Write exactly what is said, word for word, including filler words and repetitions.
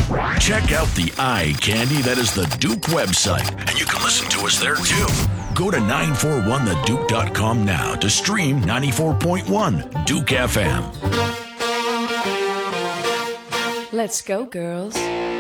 Check out the eye candy that is the Duke website, and you can listen to us there too. Go to nine four one the duke dot com now to stream ninety-four point one Duke F M. Let's go, girls.